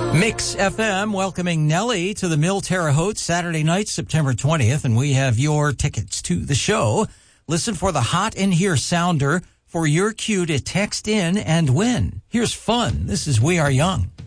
Mix FM welcoming Nelly to the Mill Terre Haute Saturday night, September 20th, and we have your tickets to the show. Listen for the Hot in Here sounder for your cue to text in and win. Here's fun. This is We Are Young.